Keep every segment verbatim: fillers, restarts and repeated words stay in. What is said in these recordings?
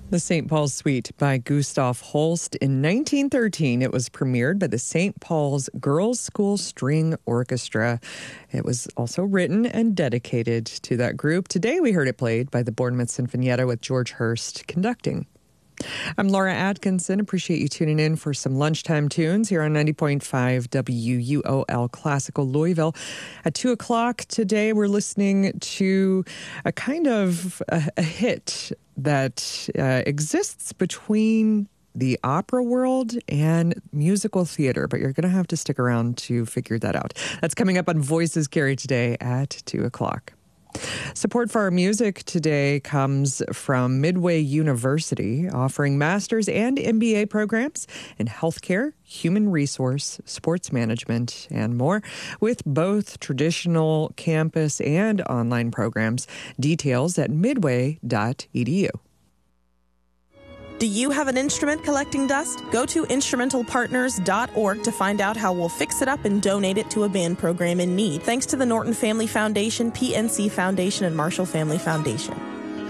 The Saint Paul's Suite by Gustav Holst. In nineteen thirteen, it was premiered by the Saint Paul's Girls' School String Orchestra. It was also written and dedicated to that group. Today, we heard it played by the Bournemouth Sinfonietta with George Hurst conducting. I'm Laura Atkinson. Appreciate you tuning in for some lunchtime tunes here on ninety point five W U O L Classical Louisville. At two o'clock today, we're listening to a kind of a, a hit that uh, exists between the opera world and musical theater, but you're going to have to stick around to figure that out. That's coming up on Voices Carry today at two o'clock. Support for our music today comes from Midway University, offering master's and M B A programs in healthcare, human resource, sports management, and more, with both traditional campus and online programs. Details at midway dot e d u. Do you have an instrument collecting dust? Go to instrumental partners dot org to find out how we'll fix it up and donate it to a band program in need. Thanks to the Norton Family Foundation, P N C Foundation, and Marshall Family Foundation.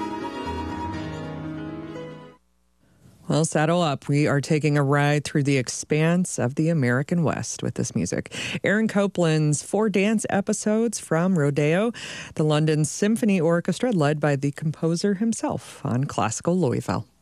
Well, saddle up. We are taking a ride through the expanse of the American West with this music. Aaron Copland's four dance episodes from Rodeo, the London Symphony Orchestra, led by the composer himself on Classical Louisville.